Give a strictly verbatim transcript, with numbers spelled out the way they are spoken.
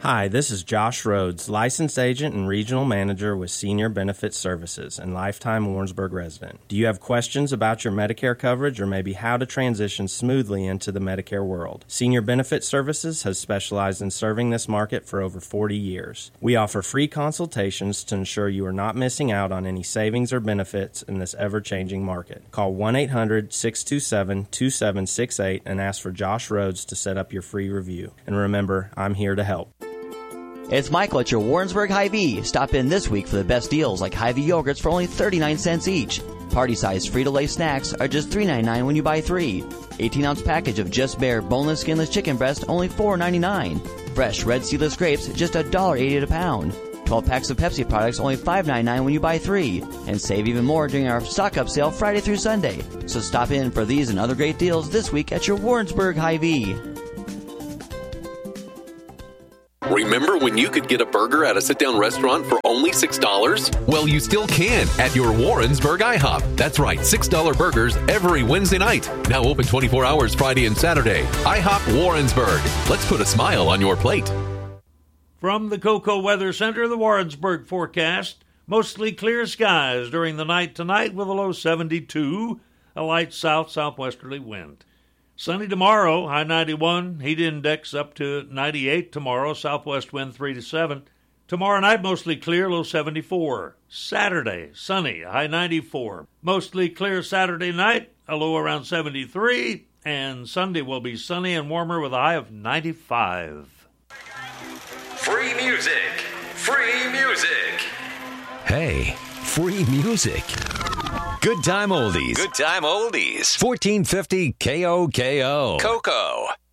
Hi, this is Josh Rhodes, licensed agent and regional manager with Senior Benefits Services and lifetime Warrensburg resident. Do you have questions about your Medicare coverage or maybe how to transition smoothly into the Medicare world? Senior Benefits Services has specialized in serving this market for over forty years. We offer free consultations to ensure you are not missing out on any savings or benefits in this ever-changing market. Call one eight hundred, six two seven, two seven six eight and ask for Josh Rhodes to set up your free review. And remember, I'm here to help. It's Michael at your Warrensburg Hy-Vee. Stop in this week for the best deals like Hy-Vee yogurts for only thirty-nine cents each. Party-sized Frito-Lay snacks are just three ninety-nine when you buy three. eighteen-ounce package of Just Bare boneless, skinless chicken breast only four ninety-nine. Fresh red seedless grapes just one dollar eighty a pound. twelve packs of Pepsi products only five ninety-nine when you buy three. And save even more during our stock-up sale Friday through Sunday. So stop in for these and other great deals this week at your Warrensburg Hy-Vee. Remember when you could get a burger at a sit-down restaurant for only six dollars? Well, you still can at your Warrensburg IHOP. That's right, six dollar burgers every Wednesday night. Now open twenty-four hours Friday and Saturday. IHOP Warrensburg. Let's put a smile on your plate. From the Cocoa Weather Center, the Warrensburg forecast. Mostly clear skies during the night tonight with a low seventy-two, a light south-southwesterly wind. Sunny tomorrow, high ninety-one, heat index up to ninety-eight tomorrow, southwest wind three to seven. Tomorrow night, mostly clear, low seventy-four. Saturday, sunny, high ninety-four. Mostly clear Saturday night, a low around seventy-three. And Sunday will be sunny and warmer with a high of ninety-five. Free music, free music. Hey, free music. Good time oldies. Good time oldies. fourteen fifty K O K O. Cocoa.